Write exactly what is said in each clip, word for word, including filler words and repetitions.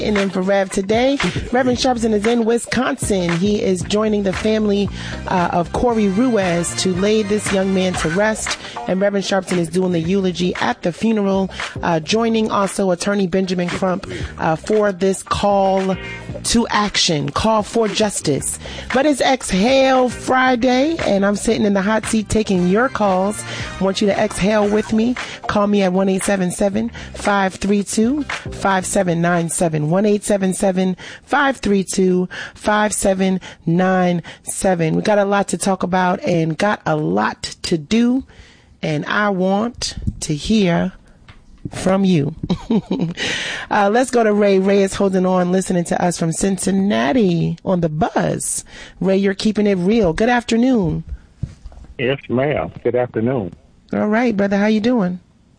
And then for Rev today, Reverend Sharpton is in Wisconsin. He is joining the family uh, of Corey Ruiz to lay this young man to rest. And Reverend Sharpton is doing the eulogy at the funeral, uh, joining also Attorney Benjamin Crump uh, for this call to action, call for justice. But it's Exhale Friday, and I'm sitting in the hot seat taking your calls. I want you to exhale with me. Call me at one eight seven seven, five three two, five seven nine seven. one eight seven seven, five three two, five seven nine seven. We got a lot to talk about and got a lot to do, and I want to hear from you. uh, let's go to Ray. Ray is holding on, listening to us from Cincinnati on the buzz. Ray, you're keeping it real. Good afternoon. Yes, ma'am. Good afternoon. All right, brother. How you doing?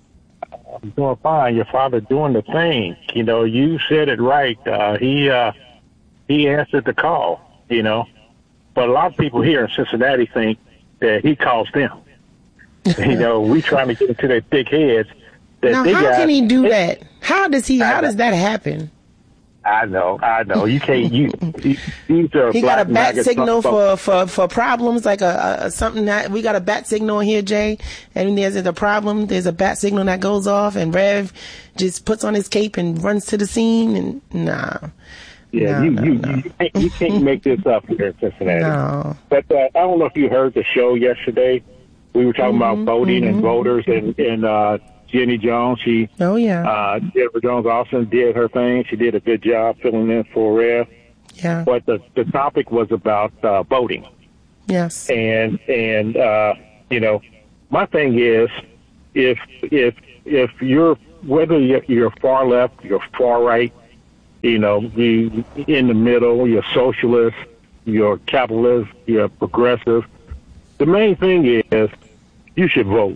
I'm doing fine. Your father doing the thing. You know, you said it right. Uh, he uh, he answered the call, you know. But a lot of people here in Cincinnati think that he calls them. You know, we trying to get into their thick heads. That now, they how got, can he do that? How does he? How does that happen? I know, I know. You can't. You, you these are he got a bat signal for, for, for problems, like a, a something that we got a bat signal here, Jay. And there's a problem. There's a bat signal that goes off, and Rev just puts on his cape and runs to the scene. And nah. Yeah, no, you no, you, no. you, can't, you can't make this up here in Cincinnati. No. But uh, I don't know if you heard the show yesterday. We were talking mm-hmm, about voting mm-hmm. and voters, and and uh, Jenny Jones. She oh yeah. Uh, Jennifer Jones Austin did her thing. She did a good job filling in for Rev. Yeah. But the the topic was about uh, voting. Yes. And and uh, you know, my thing is, if if if you're whether you're, you're far left, you're far right, you know, you in the middle, you're socialist, you're capitalist, you're progressive. The main thing is you should vote.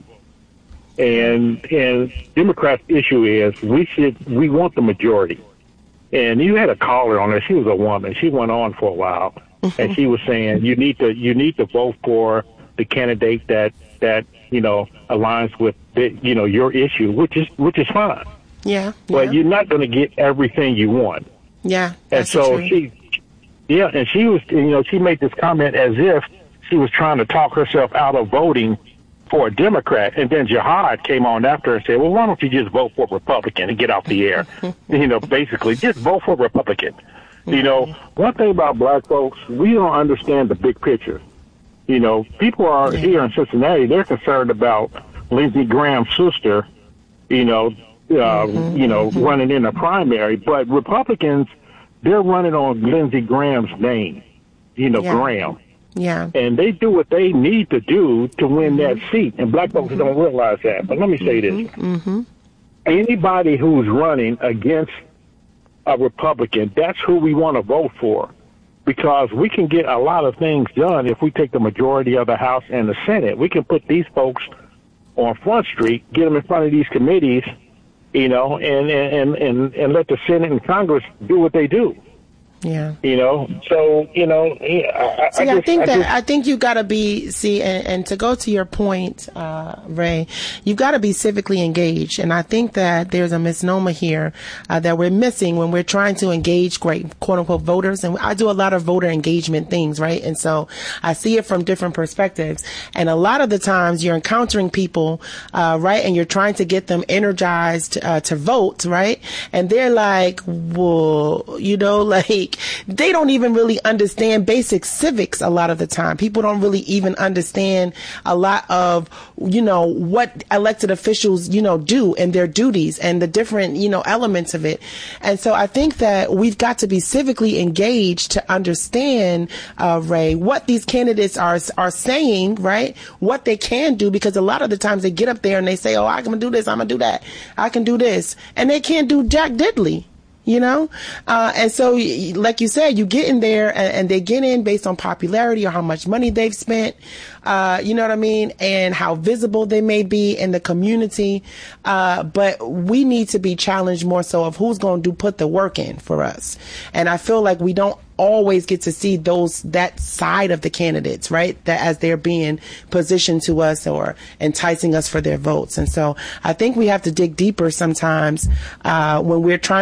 And and Democrats' issue is we should we want the majority. And you had a caller on there. She was a woman. She went on for a while, mm-hmm. and she was saying you need to you need to vote for the candidate that that you know aligns with the, you know your issue, which is which is fine. Yeah. But yeah. you're not going to get everything you want. Yeah. And so true. she, yeah, and she was you know she made this comment as if she was trying to talk herself out of voting for a Democrat, and then Jihad came on after and said, well, why don't you just vote for Republican and get off the air? You know, basically, just vote for Republican. You know, one thing about black folks, we don't understand the big picture. You know, people are yeah. here in Cincinnati, they're concerned about Lindsey Graham's sister, you know, uh, mm-hmm. you know, mm-hmm. running in a primary, but Republicans, they're running on Lindsey Graham's name, you know, yeah. Graham. Yeah. And they do what they need to do to win mm-hmm. that seat. And black folks mm-hmm. don't realize that. But let me say mm-hmm. this. Mm-hmm. Anybody who's running against a Republican, that's who we want to vote for. Because we can get a lot of things done if we take the majority of the House and the Senate. We can put these folks on Front Street, get them in front of these committees, you know, and, and, and, and let the Senate and Congress do what they do. Yeah. You know, so, you know, I, see, I, just, I think I that, just, I think you gotta be, see, and, and to go to your point, uh, Ray, you've gotta be civically engaged. And I think that there's a misnomer here, uh, that we're missing when we're trying to engage great quote unquote voters. And I do a lot of voter engagement things, right? And so I see it from different perspectives. And a lot of the times you're encountering people, uh, right? And you're trying to get them energized, uh, to vote, right? And they're like, well, you know, like, they don't even really understand basic civics a lot of the time. People don't really even understand a lot of, you know, what elected officials, you know, do and their duties and the different, you know, elements of it. And so I think that we've got to be civically engaged to understand, uh, Ray, what these candidates are, are saying, right? What they can do, because a lot of the times they get up there and they say, oh, I'm going to do this, I'm going to do that, I can do this. And they can't do jack diddly. You know, uh, and so, like you said, you get in there and, and they get in based on popularity or how much money they've spent, uh, you know what I mean, and how visible they may be in the community. Uh, but we need to be challenged more so of who's going to do put the work in for us. And I feel like we don't always get to see those, that side of the candidates, right? That as they're being positioned to us or enticing us for their votes. And so I think we have to dig deeper sometimes, uh, when we're trying to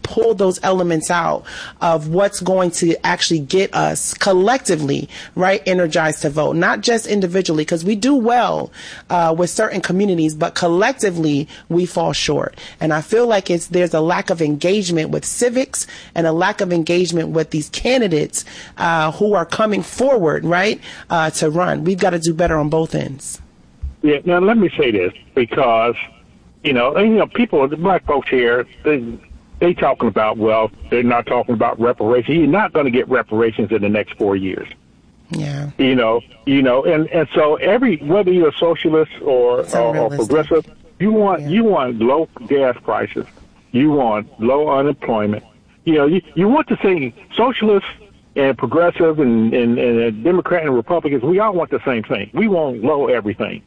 pull those elements out of what's going to actually get us collectively, right, energized to vote, not just individually, because we do well uh, with certain communities, but collectively we fall short. And I feel like it's there's a lack of engagement with civics and a lack of engagement with these candidates uh, who are coming forward, right, uh, to run. We've got to do better on both ends. Yeah. Now let me say this, because you know, and, you know, people, the black folks here, they they talking about, well, they're not talking about reparations. You're not going to get reparations in the next four years. Yeah. You know, you know, and, and so every, whether you're a socialist or, or, or progressive, you want, yeah. you want low gas prices. You want low unemployment. You know, you, you want to say socialists and progressive and, and, and Democrat and Republicans, we all want the same thing. We want low everything.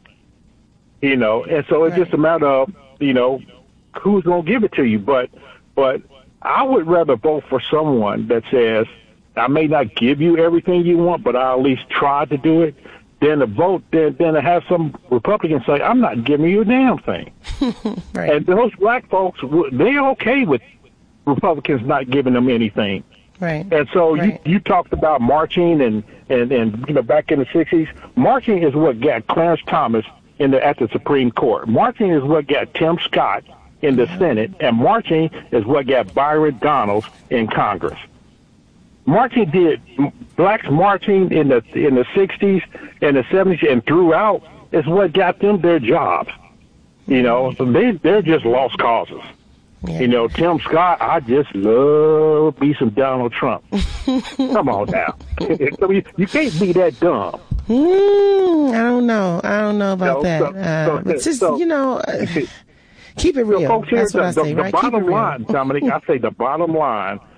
You know, and so it's right. just a matter of, you know, who's going to give it to you. But, but I would rather vote for someone that says, I may not give you everything you want, but I'll at least try to do it, than to vote, than, than to have some Republicans say, I'm not giving you a damn thing. Right. And those black folks, they're okay with Republicans not giving them anything. Right. And so right. you, you talked about marching and, and, and, you know, back in the sixties, marching is what got Clarence Thomas in the, at the Supreme Court. Marching is what got Tim Scott in the yeah. Senate, and marching is what got Byron Donalds in Congress. Marching did, blacks marching in the in the sixties and the seventies and throughout is what got them their jobs. You know, they, they're just lost causes. Yeah. You know, Tim Scott, I just love me some Donald Trump. Come on now. I mean, you can't be that dumb. Mm, I don't know. I don't know about so, that. So, uh, so, but just, so, you know, uh, keep it real. So folks, That's what the, I say, the, right? The bottom keep it real. line, Dominic, I say the bottom line,